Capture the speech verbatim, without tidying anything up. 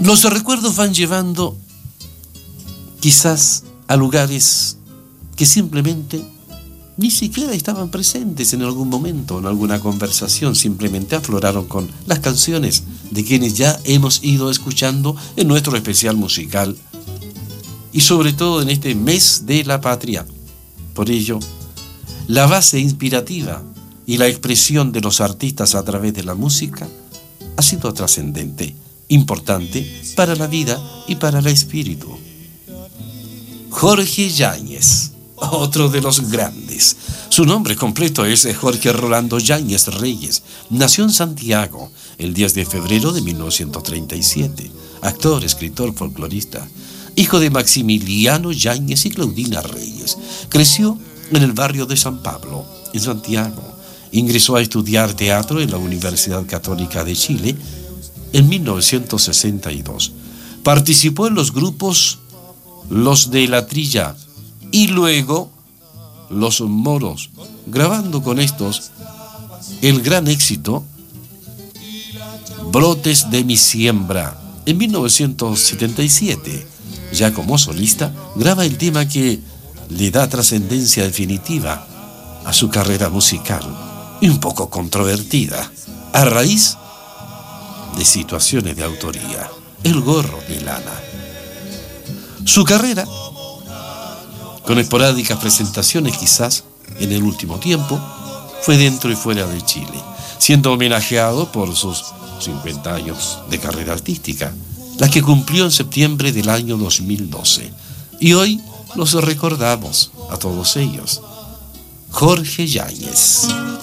Los recuerdos van llevando quizás a lugares que simplemente ni siquiera estaban presentes en algún momento, en alguna conversación, simplemente afloraron con las canciones de quienes ya hemos ido escuchando en nuestro especial musical y sobre todo en este mes de la patria. Por ello, la base inspirativa y la expresión de los artistas a través de la música ha sido trascendente, importante para la vida y para el espíritu. Jorge Yáñez, otro de los grandes. Su nombre completo es Jorge Rolando Yáñez Reyes. Nació en Santiago el diez de febrero de mil novecientos treinta y siete. Actor, escritor, folclorista. Hijo de Maximiliano Yáñez y Claudina Reyes. Creció en el barrio de San Pablo, en Santiago. Ingresó a estudiar teatro en la Universidad Católica de Chile en mil novecientos sesenta y dos. Participó en los grupos Los de la Trilla y luego Los Moros, grabando con estos el gran éxito Brotes de mi siembra. En mil novecientos setenta y siete, ya como solista, graba el tema que le da trascendencia definitiva a su carrera musical y un poco controvertida, a raíz de situaciones de autoría, El gorro de lana. Su carrera, con esporádicas presentaciones quizás en el último tiempo, fue dentro y fuera de Chile, siendo homenajeado por sus cincuenta años de carrera artística, la que cumplió en septiembre del año dos mil doce. Y hoy los recordamos a todos ellos. Jorge Yáñez.